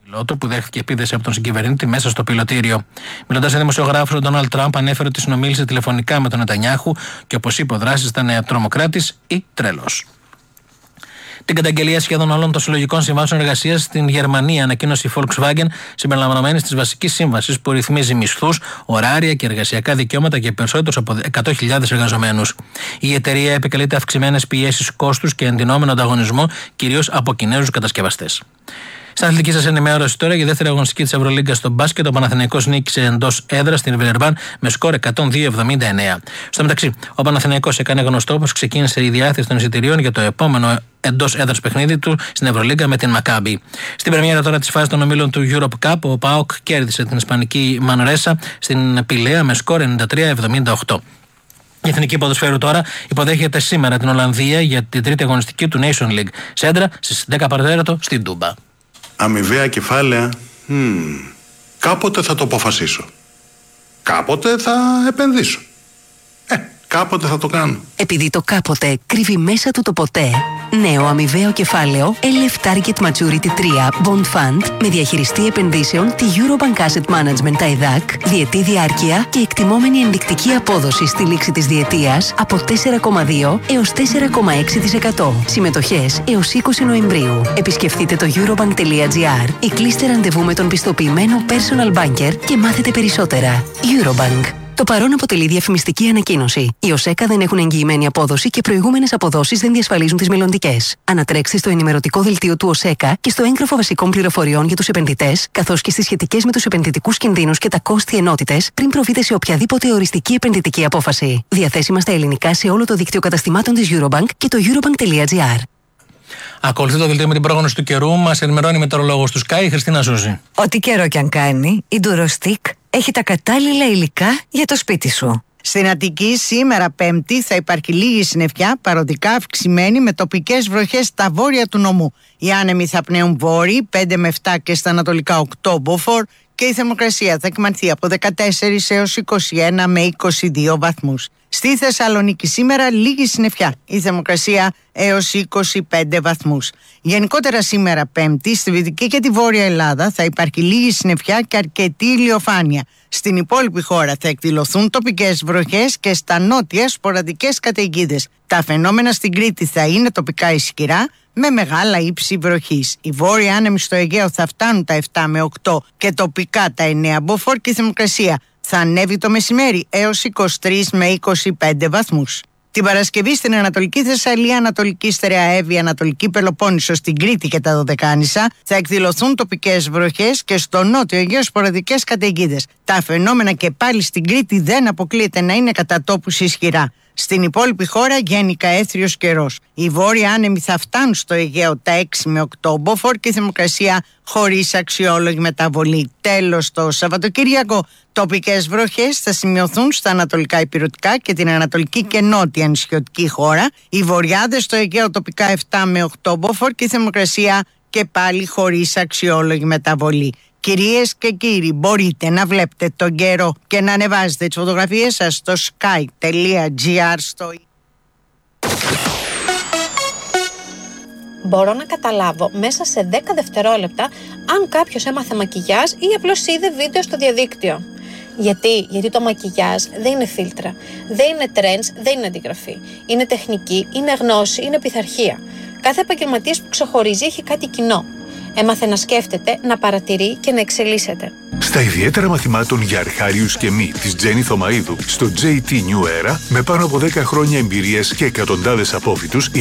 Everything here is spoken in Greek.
πιλότο που δέχτηκε επίθεση από τον συγκυβερνήτη μέσα στο πιλωτήριο. Μιλώντας σε δημοσιογράφο, ο Ντόναλντ Τραμπ ανέφερε ότι συνομίλησε τηλεφωνικά με τον Νετανιάχου και όπως είπε, ο δράστης ήταν τρομοκράτης ή τρελός. Την καταγγελία σχεδόν όλων των συλλογικών συμβάσεων εργασίας στην Γερμανία ανακοίνωσε η Volkswagen, συμπεριλαμβανομένης της βασικής σύμβασης που ρυθμίζει μισθούς, ωράρια και εργασιακά δικαιώματα για περισσότερους από 100.000 εργαζομένους. Η εταιρεία επικαλείται αυξημένες πιέσεις κόστους και εντυνόμενο ανταγωνισμό, κυρίως από Κινέζους κατασκευαστές. Στην αθλητική σας ενημέρωση τώρα για η δεύτερη αγωνιστική της Ευρωλίγκα στο μπάσκετ, ο Παναθηναϊκός νίκησε εντός έδρας στην Βιλερμπάν με σκορ 102-79. Στο μεταξύ, ο Παναθηναϊκός έκανε γνωστό πως ξεκίνησε η διάθεση των εισιτηρίων για το επόμενο εντός έδρας παιχνίδι του στην Ευρωλίγκα με την Μακάμπι. Στην πρεμιέρα τώρα της φάσης των ομίλων του Europe Cup, ο ΠΑΟΚ κέρδισε την ισπανική Μανρέσα στην Πηλαία με σκορ 93-78. Η Εθνική Ποδοσφαίρου τώρα υποδέχεται σήμερα την Ολλανδία για την τρίτη αγωνιστική του Nation League. Σέντρα στις 10 παρατέταρτο στην Τούμπα. Αμοιβαία κεφάλαια, κάποτε θα το αποφασίσω. Κάποτε θα επενδύσω. Κάποτε θα το κάνω. Επειδή το κάποτε κρύβει μέσα του το ποτέ. Νέο αμοιβαίο κεφάλαιο LF Target Maturity 3 Bond Fund με διαχειριστή επενδύσεων τη Eurobank Asset Management TAIDAC, διετή διάρκεια και εκτιμόμενη ενδεικτική απόδοση στη λήξη της διετίας από 4,2 έως 4,6%. Συμμετοχές έως 20 Νοεμβρίου. Επισκεφτείτε το eurobank.gr ή κλείστε ραντεβού με τον πιστοποιημένο personal banker και μάθετε περισσότερα. Eurobank. Το παρόν αποτελεί διαφημιστική ανακοίνωση. Οι ΟΣΕΚΑ δεν έχουν εγγυημένη απόδοση και προηγούμενες αποδόσεις δεν διασφαλίζουν τις μελλοντικές. Ανατρέξτε στο ενημερωτικό δελτίο του ΟΣΕΚΑ και στο έγγραφο βασικών πληροφοριών για τους επενδυτές, καθώς και στις σχετικές με τους επενδυτικούς κινδύνους και τα κόστη ενότητες, πριν προβείτε σε οποιαδήποτε οριστική επενδυτική απόφαση. Διαθέσιμα στα ελληνικά σε όλο το δίκτυο καταστημάτων της Eurobank και το eurobank.gr. Ακολουθεί το δελτίο με την πρόγνωση του καιρού. Μας ενημερώνει η μετεωρολόγος του Sky, η Χριστίνα Ζούζη. Ό,τι καιρό κι αν κάνει, η Durostic έχει τα κατάλληλα υλικά για το σπίτι σου. Στην Αττική σήμερα Πέμπτη θα υπάρχει λίγη συννεφιά, παροδικά αυξημένη με τοπικές βροχές στα βόρεια του νομού. Οι άνεμοι θα πνέουν βόρειοι 5 με 7 και στα ανατολικά 8 μποφόρ και η θερμοκρασία θα εκμανθεί από 14 έως 21 με 22 βαθμούς. Στη Θεσσαλονίκη σήμερα λίγη συννεφιά, η θερμοκρασία έως 25 βαθμούς. Γενικότερα σήμερα Πέμπτη στη Δυτική και τη Βόρεια Ελλάδα θα υπάρχει λίγη συννεφιά και αρκετή ηλιοφάνεια. Στην υπόλοιπη χώρα θα εκδηλωθούν τοπικές βροχές και στα νότια σποραδικές καταιγίδες. Τα φαινόμενα στην Κρήτη θα είναι τοπικά ισχυρά με μεγάλα ύψη βροχής. Οι βόρειοι άνεμοι στο Αιγαίο θα φτάνουν τα 7 με 8 και τοπικά τα 9 μποφόρ και η θερμοκρασία θα ανέβει το μεσημέρι έως 23 με 25 βαθμούς. Την Παρασκευή στην Ανατολική Θεσσαλία, Ανατολική Στερεαεύη, Ανατολική Πελοπόννησο, στην Κρήτη και τα Δωδεκάνησα θα εκδηλωθούν τοπικές βροχές και στο νότιο Αιγαίο σποραδικές καταιγίδες. Τα φαινόμενα και πάλι στην Κρήτη δεν αποκλείεται να είναι κατά τόπους ισχυρά. Στην υπόλοιπη χώρα γενικά έθριος καιρός. Οι βόρειοι άνεμοι θα φτάνουν στο Αιγαίο τα 6 με 8 μποφόρ και η θερμοκρασία χωρίς αξιόλογη μεταβολή. Τέλος, το Σαββατοκύριακο τοπικές βροχές θα σημειωθούν στα ανατολικά ηπειρωτικά και την ανατολική και νότια νησιωτική χώρα. Οι βορειάδες στο Αιγαίο τοπικά 7 με 8 μποφόρ και η θερμοκρασία και πάλι χωρίς αξιόλογη μεταβολή. Κυρίες και κύριοι, μπορείτε να βλέπετε τον καιρό και να ανεβάζετε τις φωτογραφίες σας στο sky.gr. Μπορώ να καταλάβω μέσα σε 10 δευτερόλεπτα αν κάποιος έμαθε μακιγιάζ ή απλώς είδε βίντεο στο διαδίκτυο. Γιατί το μακιγιάζ δεν είναι φίλτρα, δεν είναι trends, δεν είναι αντιγραφή. Είναι τεχνική, είναι γνώση, είναι πειθαρχία. Κάθε επαγγελματίας που ξεχωρίζει έχει κάτι κοινό. Έμαθε να σκέφτεται, να παρατηρεί και να εξελίσσεται. Στα ιδιαίτερα μαθημάτων για αρχάριους και μη της Τζένι Θωμαΐδου στο JT New Era, με πάνω από 10 χρόνια εμπειρίας και εκατοντάδες απόφοιτους,